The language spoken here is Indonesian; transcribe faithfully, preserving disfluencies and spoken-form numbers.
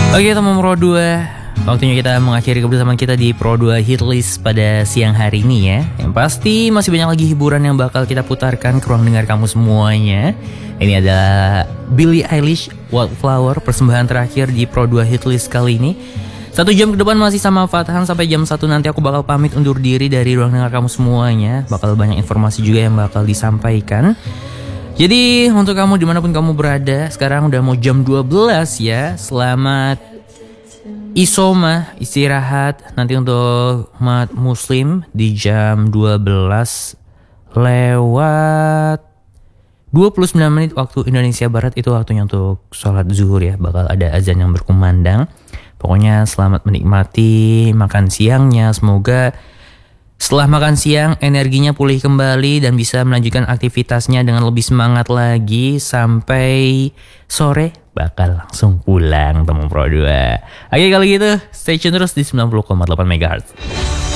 Oke teman Pro dua, waktunya kita mengakhiri kebersamaan kita di Pro dua Hitlist pada siang hari ini ya. Yang pasti masih banyak lagi hiburan yang bakal kita putarkan ke ruang dengar kamu semuanya. Ini adalah Billie Eilish, Wildflower, persembahan terakhir di Pro dua Hitlist kali ini. Satu jam ke depan masih sama Fathan, sampai jam satu nanti aku bakal pamit undur diri dari ruang dengar kamu semuanya. Bakal banyak informasi juga yang bakal disampaikan. Jadi untuk kamu dimanapun kamu berada, sekarang udah mau jam dua belas ya. Selamat isoma, istirahat. Nanti untuk umat muslim di jam dua belas lewat dua puluh sembilan menit waktu Indonesia Barat, itu waktunya untuk sholat zuhur ya. Bakal ada azan yang berkumandang. Pokoknya selamat menikmati makan siangnya. Semoga setelah makan siang energinya pulih kembali dan bisa melanjutkan aktivitasnya dengan lebih semangat lagi. Sampai sore bakal langsung pulang teman Pro dua. Oke kalau gitu stay tune terus di sembilan puluh koma delapan megahertz.